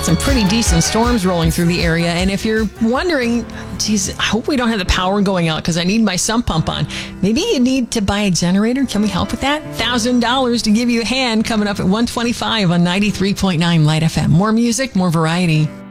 got some pretty decent storms rolling through the area. And if you're wondering, geez, I hope we don't have the power going out because I need my sump pump on. Maybe you need to buy a generator. Can we help with that? $1,000 to give you a hand coming up at 125 on 93.9 Light FM. More music, more variety.